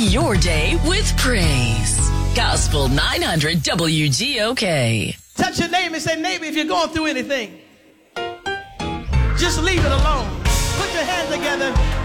your day with praise. Gospel 900 WGOK. Touch your neighbor and say, neighbor, if you're going through anything, just leave it alone. Put your hands together.